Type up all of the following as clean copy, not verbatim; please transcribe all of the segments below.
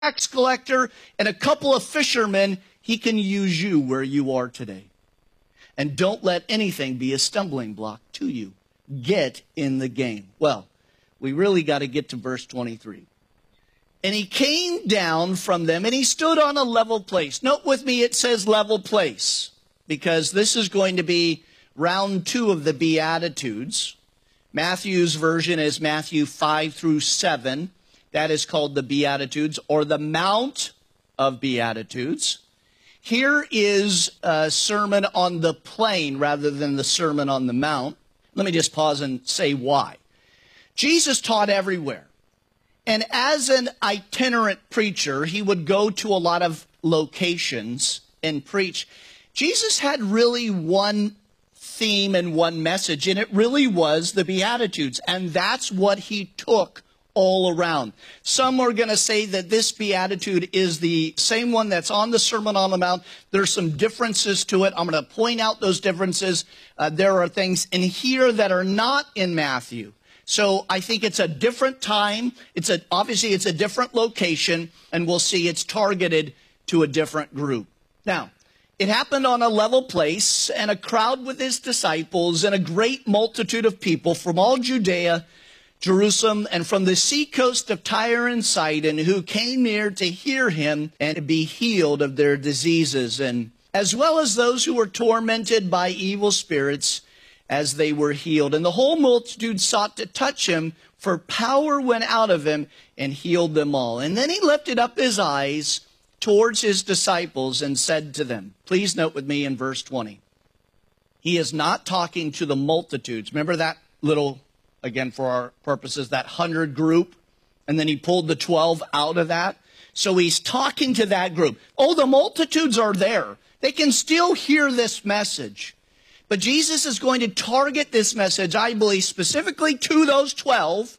tax collector and a couple of fishermen, he can use you where you are today. And don't let anything be a stumbling block to you. Get in the game. Well, we really got to get to verse 23. And he came down from them, and he stood on a level place. Note with me, it says level place, because this is going to be round 2 of the Beatitudes. Matthew's version is Matthew 5 through 7. That is called the Beatitudes, or the Mount of Beatitudes. Here is a sermon on the plain rather than the Sermon on the Mount. Let me just pause and say why. Jesus taught everywhere. And as an itinerant preacher, he would go to a lot of locations and preach. Jesus had really one theme and one message, and it really was the Beatitudes. And that's what he took all around. Some are going to say that this Beatitude is the same one that's on the Sermon on the Mount. There's some differences to it. I'm going to point out those differences. There are things in here that are not in Matthew. So I think it's a different time. Obviously it's a different location, and we'll see it's targeted to a different group. Now, it happened on a level place, and a crowd with his disciples, and a great multitude of people from all Judea, Jerusalem, and from the seacoast of Tyre and Sidon, who came near to hear him and to be healed of their diseases, and as well as those who were tormented by evil spirits, as they were healed. And the whole multitude sought to touch him, for power went out of him and healed them all. And then he lifted up his eyes towards his disciples and said to them, please note with me in verse 20, he is not talking to the multitudes. Remember that little, again for our purposes, that 100 group? And then he pulled the 12 out of that. So he's talking to that group. Oh, the multitudes are there. They can still hear this message. But Jesus is going to target this message, I believe, specifically to those 12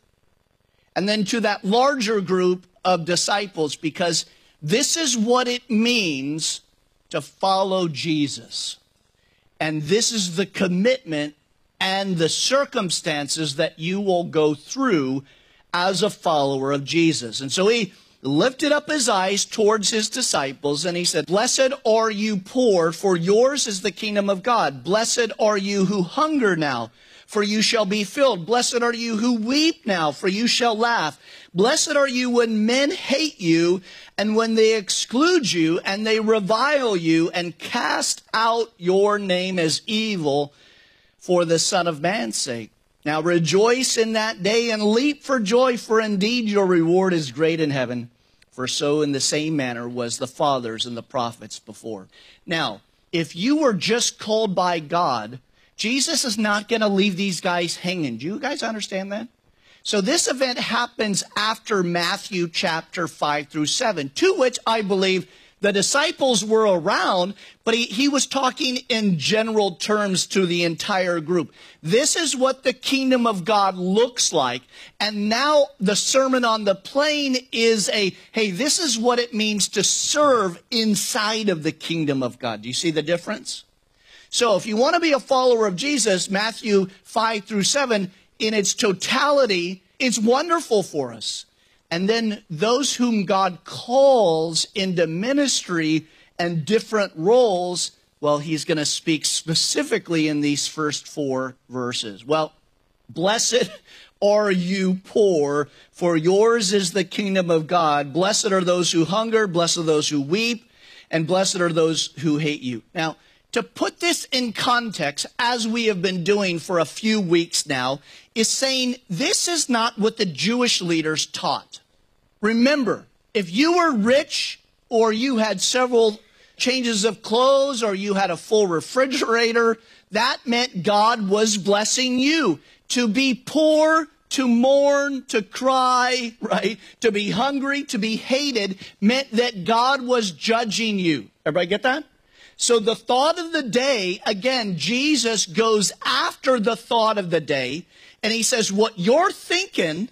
and then to that larger group of disciples, because this is what it means to follow Jesus. And this is the commitment and the circumstances that you will go through as a follower of Jesus. And so he lifted up his eyes towards his disciples, and he said, blessed are you poor, for yours is the kingdom of God. Blessed are you who hunger now, for you shall be filled. Blessed are you who weep now, for you shall laugh. Blessed are you when men hate you, and when they exclude you, and they revile you, and cast out your name as evil for the Son of Man's sake. Now rejoice in that day and leap for joy, for indeed your reward is great in heaven. For so in the same manner was the fathers and the prophets before. Now, if you were just called by God, Jesus is not going to leave these guys hanging. Do you guys understand that? So this event happens after Matthew chapter 5 through 7, to which I believe the disciples were around, but he was talking in general terms to the entire group. This is what the kingdom of God looks like. And now the Sermon on the Plain is hey, this is what it means to serve inside of the kingdom of God. Do you see the difference? So if you want to be a follower of Jesus, Matthew 5 through 7, in its totality, it's wonderful for us. And then those whom God calls into ministry and different roles, well, he's going to speak specifically in these first 4 verses. Well, blessed are you poor, for yours is the kingdom of God. Blessed are those who hunger, blessed are those who weep, and blessed are those who hate you. Now, to put this in context, as we have been doing for a few weeks now, is saying this is not what the Jewish leaders taught. Remember, if you were rich, or you had several changes of clothes, or you had a full refrigerator, that meant God was blessing you. To be poor, to mourn, to cry, right? To be hungry, to be hated, meant that God was judging you. Everybody get that? So the thought of the day, again, Jesus goes after the thought of the day, and he says, what you're thinking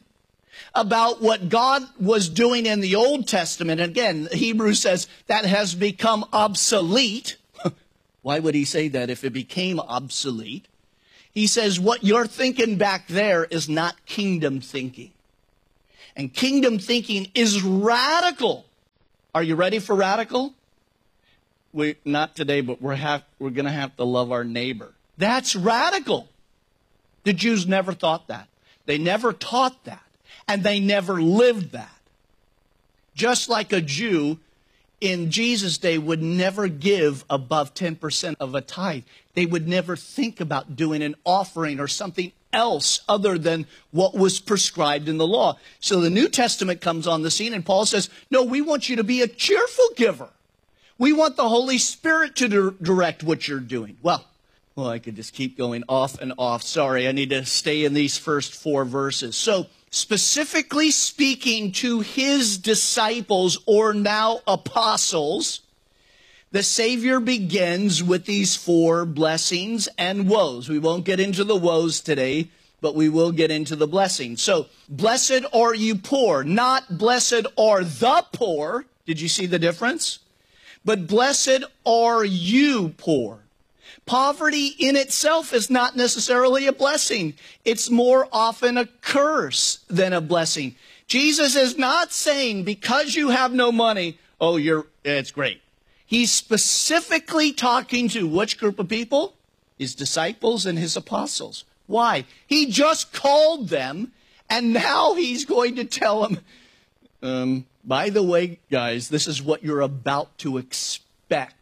about what God was doing in the Old Testament, again, Hebrews says that has become obsolete. Why would he say that if it became obsolete? He says what you're thinking back there is not kingdom thinking. And kingdom thinking is radical. Are you ready for radical? Not today, but we're going to have to love our neighbor. That's radical. The Jews never thought that. They never taught that. And they never lived that. Just like a Jew in Jesus' day would never give above 10% of a tithe. They would never think about doing an offering or something else other than what was prescribed in the law. So the New Testament comes on the scene and Paul says, no, we want you to be a cheerful giver. We want the Holy Spirit to direct what you're doing. Well, I could just keep going off and off. Sorry, I need to stay in these first 4 verses. So, specifically speaking to his disciples, or now apostles, the Savior begins with these 4 blessings and woes. We won't get into the woes today, but we will get into the blessings. So, blessed are you poor, not blessed are the poor. Did you see the difference? But blessed are you poor. Poverty in itself is not necessarily a blessing. It's more often a curse than a blessing. Jesus is not saying because you have no money, it's great. He's specifically talking to which group of people? His disciples and his apostles. Why? He just called them, and now he's going to tell them, by the way, guys, this is what you're about to expect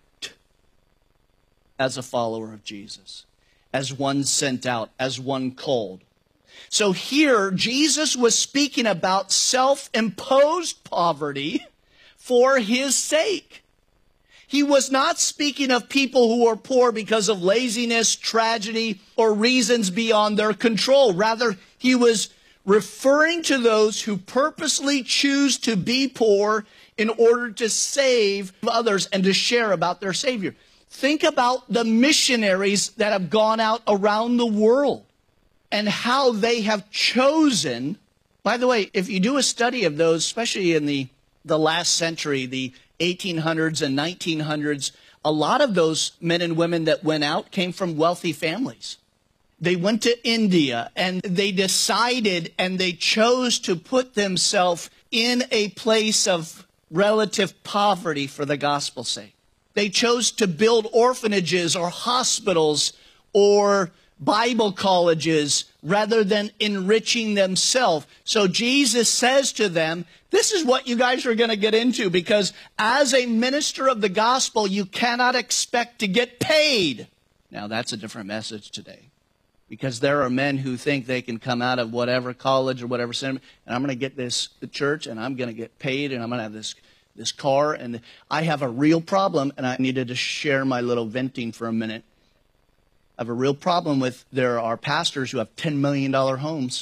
as a follower of Jesus, as one sent out, as one called. So here, Jesus was speaking about self-imposed poverty for his sake. He was not speaking of people who are poor because of laziness, tragedy, or reasons beyond their control. Rather, he was referring to those who purposely choose to be poor in order to save others and to share about their Savior. Think about the missionaries that have gone out around the world and how they have chosen. By the way, if you do a study of those, especially in the last century, the 1800s and 1900s, a lot of those men and women that went out came from wealthy families. They went to India and they decided and they chose to put themselves in a place of relative poverty for the gospel's sake. They chose to build orphanages or hospitals or Bible colleges rather than enriching themselves. So Jesus says to them, this is what you guys are going to get into, because as a minister of the gospel, you cannot expect to get paid. Now, that's a different message today, because there are men who think they can come out of whatever college or whatever center, and I'm going to get the church, and I'm going to get paid, and I'm going to have this car, and I have a real problem, and I needed to share my little venting for a minute. I have a real problem with there are pastors who have $10 million homes,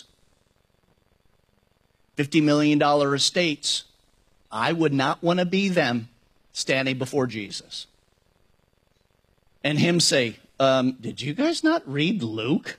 $50 million estates. I would not want to be them standing before Jesus. And him say, did you guys not read Luke?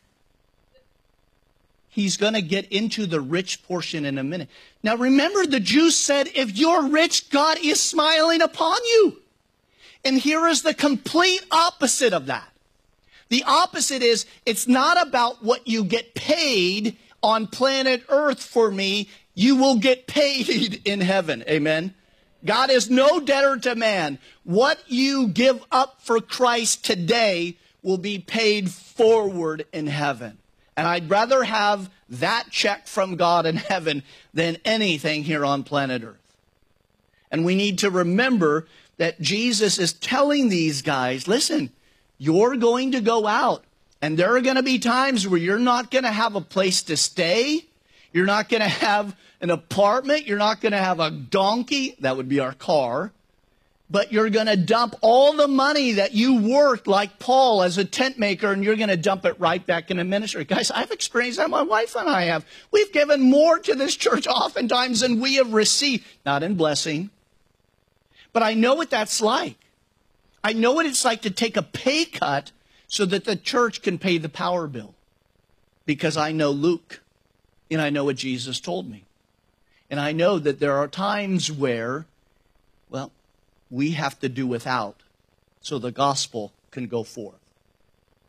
He's going to get into the rich portion in a minute. Now remember, the Jews said, if you're rich, God is smiling upon you. And here is the complete opposite of that. The opposite is, it's not about what you get paid on planet Earth for me. You will get paid in heaven. Amen. God is no debtor to man. What you give up for Christ today will be paid forward in heaven. And I'd rather have that check from God in heaven than anything here on planet Earth. And we need to remember that Jesus is telling these guys, listen, you're going to go out, and there are going to be times where you're not going to have a place to stay. You're not going to have an apartment. You're not going to have a donkey. That would be our car. But you're going to dump all the money that you worked like Paul as a tent maker, and you're going to dump it right back into ministry. Guys, I've experienced that. My wife and I have. We've given more to this church oftentimes than we have received. Not in blessing. But I know what that's like. I know what it's like to take a pay cut so that the church can pay the power bill. Because I know Luke, and I know what Jesus told me. And I know that there are times where, well, we have to do without so the gospel can go forth.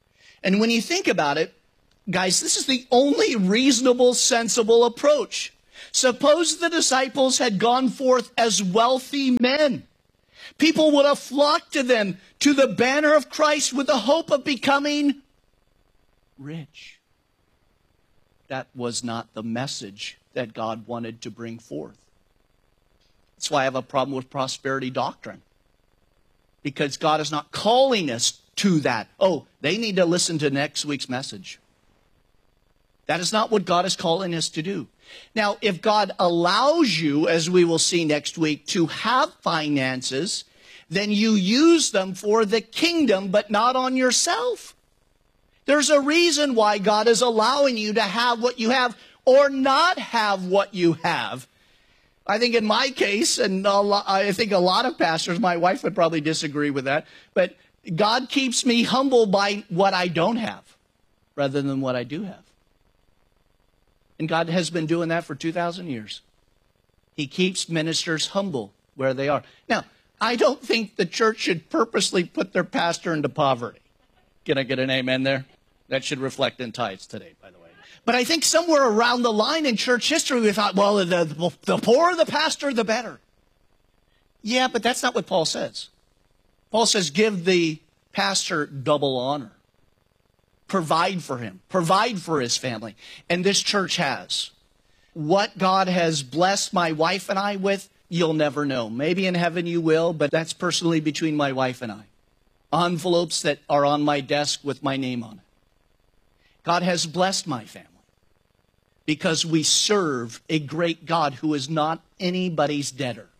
And when you think about it, guys, this is the only reasonable, sensible approach. Suppose the disciples had gone forth as wealthy men. People would have flocked to them, to the banner of Christ, with the hope of becoming rich. That was not the message that God wanted to bring forth. That's why I have a problem with prosperity doctrine. Because God is not calling us to that. Oh, they need to listen to next week's message. That is not what God is calling us to do. Now, if God allows you, as we will see next week, to have finances, then you use them for the kingdom, but not on yourself. There's a reason why God is allowing you to have what you have or not have what you have. I think in my case, and I think a lot of pastors, my wife would probably disagree with that, but God keeps me humble by what I don't have rather than what I do have. And God has been doing that for 2,000 years. He keeps ministers humble where they are. Now, I don't think the church should purposely put their pastor into poverty. Can I get an amen there? That should reflect in tithes today, by the way. But I think somewhere around the line in church history, we thought, well, the poorer the pastor, the better. Yeah, but that's not what Paul says. Paul says, give the pastor double honor. Provide for him. Provide for his family. And this church has. What God has blessed my wife and I with, you'll never know. Maybe in heaven you will, but that's personally between my wife and I. Envelopes that are on my desk with my name on it. God has blessed my family because we serve a great God who is not anybody's debtor.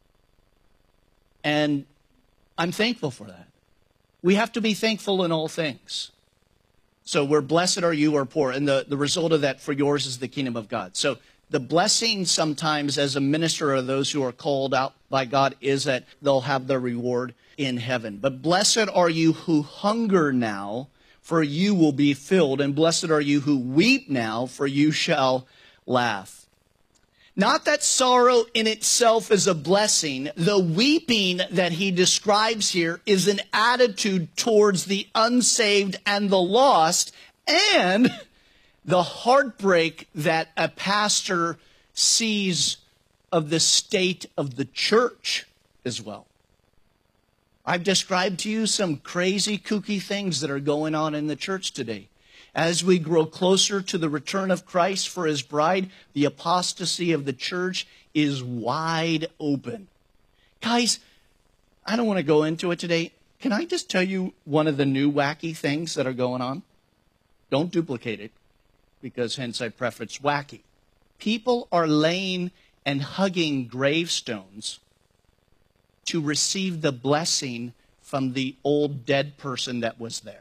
And I'm thankful for that. We have to be thankful in all things. So we're blessed are you or poor. And the result of that, for yours is the kingdom of God. So the blessing sometimes as a minister of those who are called out by God is that they'll have their reward in heaven. But blessed are you who hunger now, for you will be filled. And blessed are you who weep now, for you shall laugh. Not that sorrow in itself is a blessing. The weeping that he describes here is an attitude towards the unsaved and the lost, and the heartbreak that a pastor sees of the state of the church as well. I've described to you some crazy, kooky things that are going on in the church today. As we grow closer to the return of Christ for his bride, the apostasy of the church is wide open. Guys, I don't want to go into it today. Can I just tell you one of the new wacky things that are going on? Don't duplicate it, because hence I preface wacky. People are laying and hugging gravestones to receive the blessing from the old dead person that was there.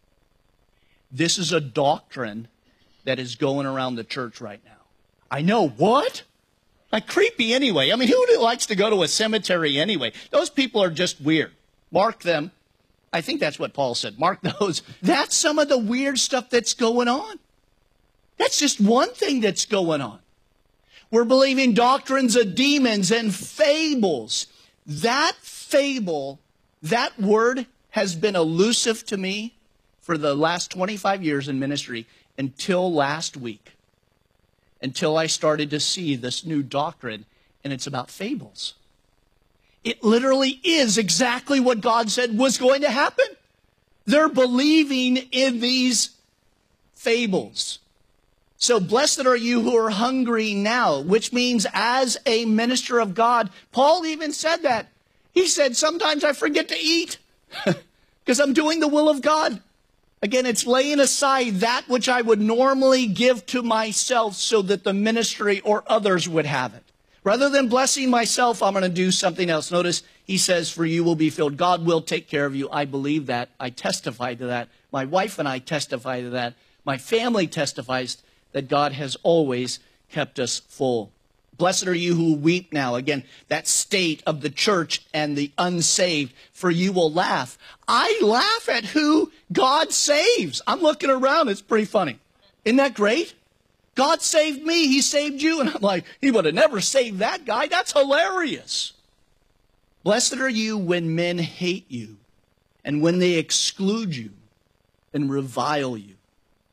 This is a doctrine that is going around the church right now. I know, what? Like creepy anyway. I mean, who likes to go to a cemetery anyway? Those people are just weird. Mark them. I think that's what Paul said. Mark those. That's some of the weird stuff that's going on. That's just one thing that's going on. We're believing doctrines of demons and fables. That fable, that word has been elusive to me for the last 25 years in ministry until last week, until I started to see this new doctrine, and it's about fables. It literally is exactly what God said was going to happen. They're believing in these fables. So blessed are you who are hungry now, which means as a minister of God, Paul even said that. He said, sometimes I forget to eat because I'm doing the will of God. Again, it's laying aside that which I would normally give to myself so that the ministry or others would have it. Rather than blessing myself, I'm going to do something else. Notice he says, for you will be filled. God will take care of you. I believe that. I testify to that. My wife and I testify to that. My family testifies that God has always kept us full. Blessed are you who weep now. Again, that state of the church and the unsaved, for you will laugh. I laugh at who God saves. I'm looking around. It's pretty funny. Isn't that great? God saved me. He saved you. And I'm like, he would have never saved that guy. That's hilarious. Blessed are you when men hate you and when they exclude you and revile you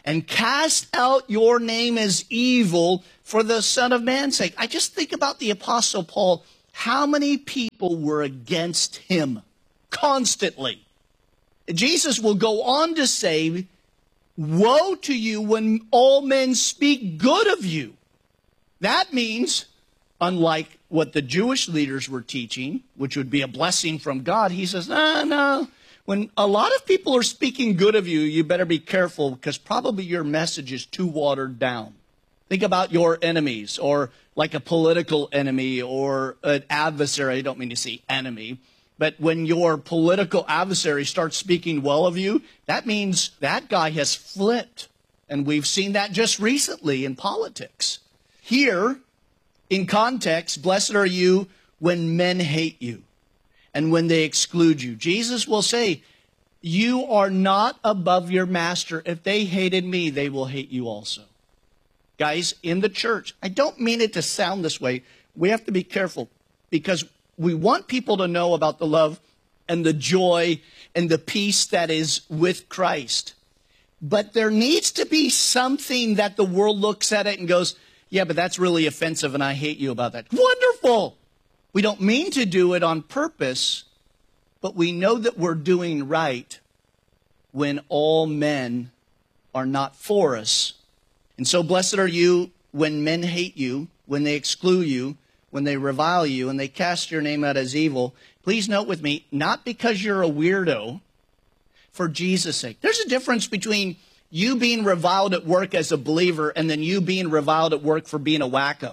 and cast out your name as evil for the Son of Man's sake. I just think about the Apostle Paul. How many people were against him constantly? Jesus will go on to say, woe to you when all men speak good of you. That means, unlike what the Jewish leaders were teaching, which would be a blessing from God, he says, no. When a lot of people are speaking good of you, you better be careful because probably your message is too watered down. Think about your enemies, or like a political enemy or an adversary. I don't mean to say enemy, but when your political adversary starts speaking well of you, that means that guy has flipped. And we've seen that just recently in politics. Here, in context, blessed are you when men hate you and when they exclude you. Jesus will say, you are not above your master. If they hated me, they will hate you also. Guys, in the church, I don't mean it to sound this way. We have to be careful because we want people to know about the love and the joy and the peace that is with Christ. But there needs to be something that the world looks at it and goes, yeah, but that's really offensive and I hate you about that. Wonderful! We don't mean to do it on purpose, but we know that we're doing right when all men are not for us. And so blessed are you when men hate you, when they exclude you, when they revile you, and they cast your name out as evil. Please note with me, not because you're a weirdo, for Jesus' sake. There's a difference between you being reviled at work as a believer and then you being reviled at work for being a wacko.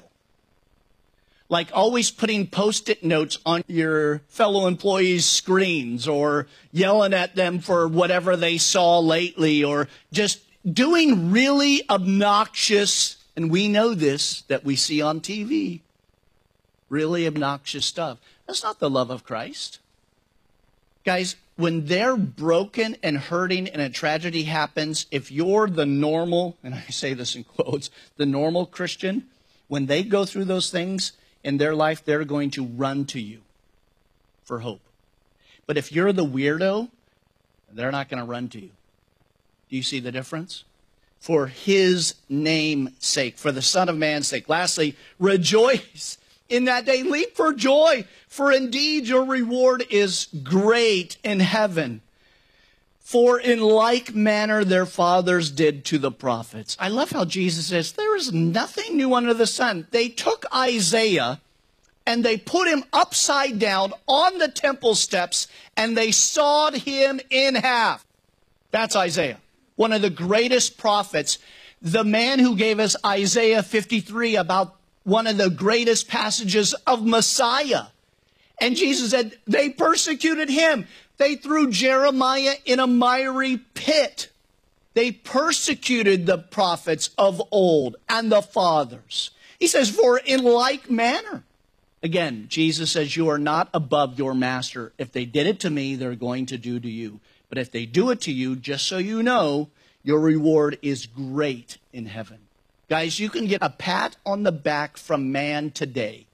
Like always putting Post-it notes on your fellow employees' screens or yelling at them for whatever they saw lately or just doing really obnoxious, and we know this, that we see on TV, really obnoxious stuff. That's not the love of Christ. Guys, when they're broken and hurting and a tragedy happens, if you're the normal, and I say this in quotes, the normal Christian, when they go through those things in their life, they're going to run to you for hope. But if you're the weirdo, they're not going to run to you. Do you see the difference? For his name's sake, for the Son of Man's sake. Lastly, rejoice in that day. Leap for joy, for indeed your reward is great in heaven. For in like manner their fathers did to the prophets. I love how Jesus says, there is nothing new under the sun. They took Isaiah and they put him upside down on the temple steps and they sawed him in half. That's Isaiah, one of the greatest prophets. The man who gave us Isaiah 53 about one of the greatest passages of Messiah. And Jesus said, they persecuted him. They threw Jeremiah in a miry pit. They persecuted the prophets of old and the fathers. He says, for in like manner. Again, Jesus says, you are not above your master. If they did it to me, they're going to do to you. But if they do it to you, just so you know, your reward is great in heaven. Guys, you can get a pat on the back from man today,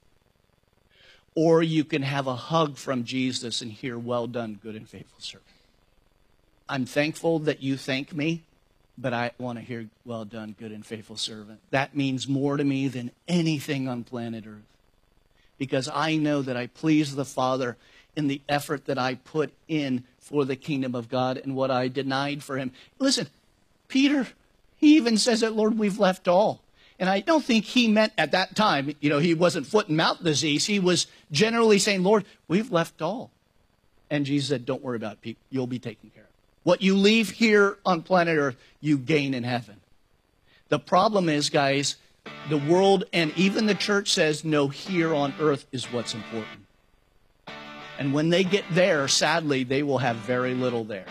or you can have a hug from Jesus and hear, well done, good and faithful servant. I'm thankful that you thank me, but I want to hear, well done, good and faithful servant. That means more to me than anything on planet Earth, because I know that I please the Father in the effort that I put in for the kingdom of God and what I denied for him. Listen, Peter, he even says that, Lord, we've left all. And I don't think he meant at that time, he wasn't foot and mouth disease. He was generally saying, Lord, we've left all. And Jesus said, don't worry about it. You'll be taken care of. What you leave here on planet Earth, you gain in heaven. The problem is, guys, the world and even the church says, no, here on earth is what's important. And when they get there, sadly, they will have very little there.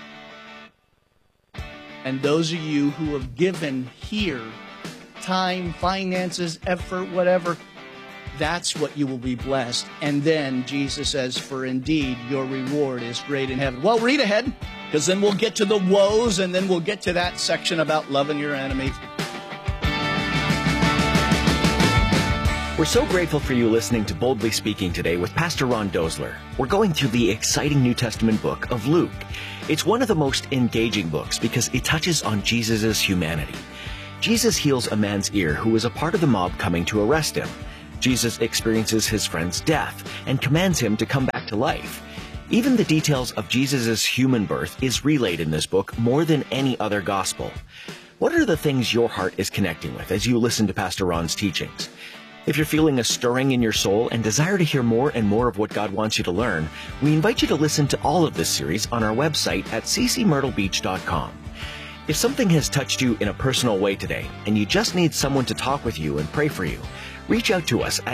And those of you who have given here time, finances, effort, whatever, that's what you will be blessed. And then Jesus says, for indeed your reward is great in heaven. Well, read ahead, because then we'll get to the woes, and then we'll get to that section about loving your enemies. We're so grateful for you listening to Boldly Speaking today with Pastor Ron Dosler. We're going through the exciting New Testament book of Luke. It's one of the most engaging books because it touches on Jesus' humanity. Jesus heals a man's ear who was a part of the mob coming to arrest him. Jesus experiences his friend's death and commands him to come back to life. Even the details of Jesus' human birth is relayed in this book more than any other gospel. What are the things your heart is connecting with as you listen to Pastor Ron's teachings? If you're feeling a stirring in your soul and desire to hear more and more of what God wants you to learn, we invite you to listen to all of this series on our website at ccmyrtlebeach.com. If something has touched you in a personal way today and you just need someone to talk with you and pray for you, reach out to us at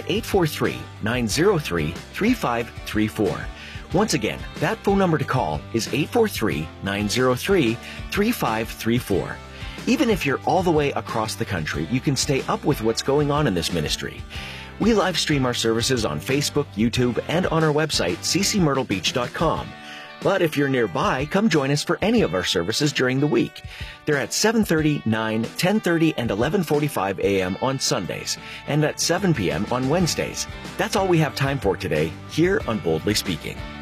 843-903-3534. Once again, that phone number to call is 843-903-3534. Even if you're all the way across the country, you can stay up with what's going on in this ministry. We live stream our services on Facebook, YouTube, and on our website, ccmyrtlebeach.com. But if you're nearby, come join us for any of our services during the week. They're at 7:30, 9, 10:30, and 11:45 a.m. on Sundays, and at 7 p.m. on Wednesdays. That's all we have time for today, here on Boldly Speaking.